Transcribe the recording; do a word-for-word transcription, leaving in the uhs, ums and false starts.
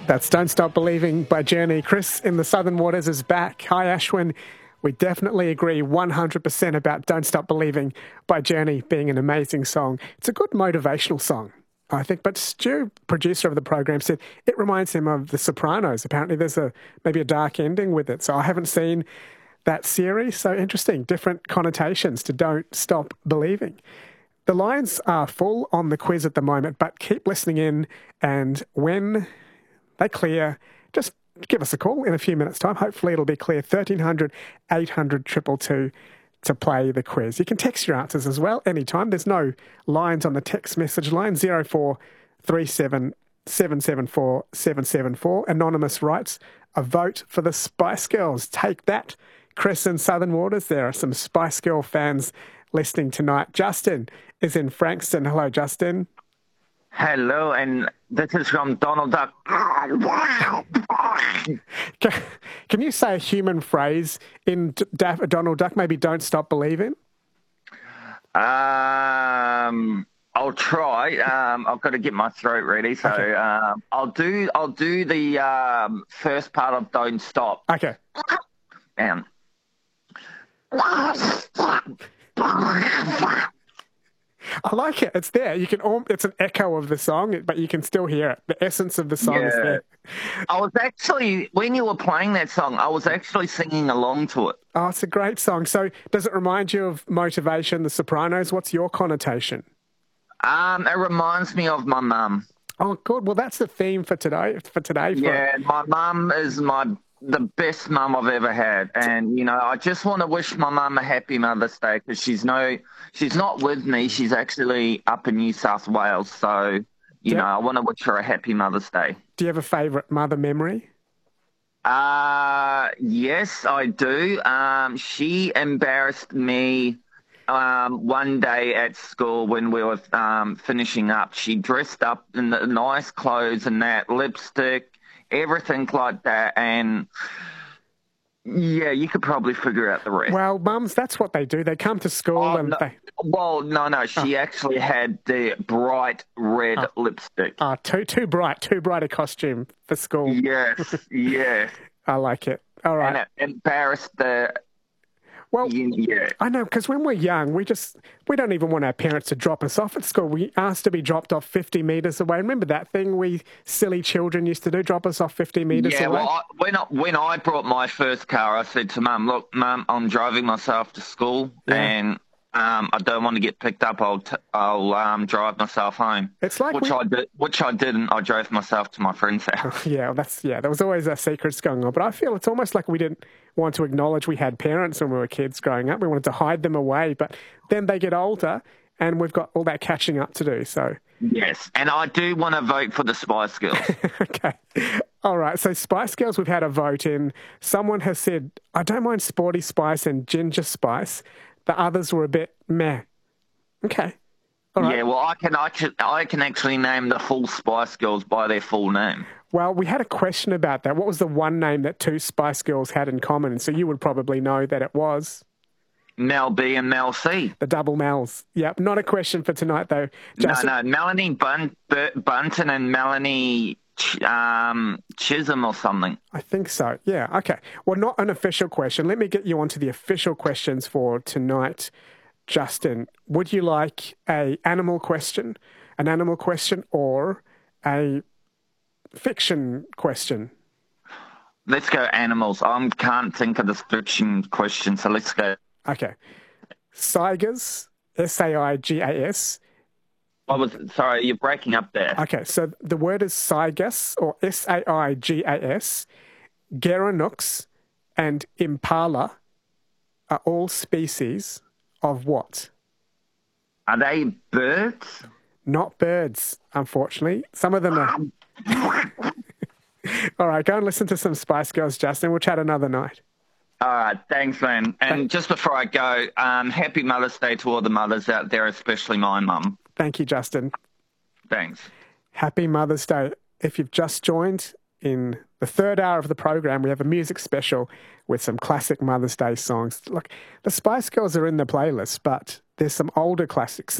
That's Don't Stop Believing by Journey. Chris in the Southern Waters is back. Hi, Ashwin. We definitely agree one hundred percent about Don't Stop Believing by Journey being an amazing song. It's a good motivational song, I think. But Stu, producer of the program, said it reminds him of The Sopranos. Apparently there's a maybe a dark ending with it. So I haven't seen that series. So interesting, different connotations to Don't Stop Believing. The lines are full on the quiz at the moment, but keep listening in, and when they clear, just give us a call in a few minutes' time. Hopefully it'll be clear. thirteen hundred, eight hundred, two two two to play the quiz. You can text your answers as well anytime. There's no lines on the text message line. zero four three seven, seven seven four, seven seven four. Anonymous writes, a vote for the Spice Girls. Take that, Chris in Southern Waters. There are some Spice Girl fans listening tonight. Justin is in Frankston. Hello, Justin. Hello, and this is from Donald Duck. Can, can you say a human phrase in D- Daff- Donald Duck? Maybe Don't Stop Believing? Um, I'll try. Um, I've got to get my throat ready, so Okay. um, I'll do. I'll do the um, first part of Don't Stop. Okay. And I like it. It's there. You can. al- It's an echo of the song, but you can still hear it. The essence of the song is Yeah. there. I was actually, when you were playing that song, I was actually singing along to it. Oh, it's a great song. So, does it remind you of Motivation, The Sopranos? What's your connotation? Um, it reminds me of my mum. Oh, good. Well, that's the theme for today. For today, for, Yeah, my mum is my the best mum I've ever had, and you know, I just want to wish my mum a happy Mother's Day because she's no, she's not with me. She's actually up in New South Wales, so you Yeah. know, I want to wish her a happy Mother's Day. Do you have a favourite mother memory? Uh yes, I do. Um, she embarrassed me um, one day at school when we were um, finishing up. She dressed up in the nice clothes and that lipstick, everything like that, and yeah, you could probably figure out the rest. Well, mums, that's what they do. They come to school Oh, and no. they. Well, no, no, she actually had the bright red Oh. lipstick. Ah, too too bright, too bright a costume for school. Yes, yes. I like it. All right. And it embarrassed the, Well, yeah. I know, because when we're young, we just we don't even want our parents to drop us off at school. We asked to be dropped off fifty metres away. Remember that thing we silly children used to do, drop us off fifty metres Yeah, away? well, I, when, I, when I brought my first car, I said to Mum, look, Mum, I'm driving myself to school Yeah. and um, I don't want to get picked up. I'll, t- I'll um, drive myself home. It's like Which we- I did, which I didn't. I drove myself to my friend's house. Yeah, well, that's yeah. There was always a secrets going on, but I feel it's almost like we didn't want to acknowledge we had parents when we were kids growing up. We wanted to hide them away, but then they get older, and we've got all that catching up to do. So, Yes, and I do want to vote for the Spice Girls. okay, all right. So Spice Girls, we've had a vote in. Someone has said, I don't mind Sporty Spice and Ginger Spice. The others were a bit meh. Okay, all right. Yeah, well, I can, I can, I can actually name the full Spice Girls by their full name. Well, we had a question about that. What was the one name that two Spice Girls had in common? And so you would probably know that it was Mel B and Mel C. the double Mels. Yep, not a question for tonight, though. No, Justin. no, Melanie Bun- Bur- Bunton and Melanie Ch- um, Chisholm or something. I think so. Yeah, okay. Well, not an official question. Let me get you onto the official questions for tonight. Justin, would you like a animal question, an animal question, or a fiction question? Let's go animals. I can't think of the fiction question, so let's go. Okay. Saigers, S A I G A S. I was sorry, you're breaking up there. Okay, so the word is Saigas, or S A I G A S. Geronux and Impala are all species of what? Are they birds? Not birds, unfortunately. Some of them are. All right, go and listen to some Spice Girls, Justin. We'll chat another night. All right, thanks, man. And just before I go, um, happy Mother's Day to all the mothers out there, especially my mum. Thank you, Justin. Thanks. Happy Mother's Day. If you've just joined, in the third hour of the program, we have a music special with some classic Mother's Day songs. Look, the Spice Girls are in the playlist, but there's some older classics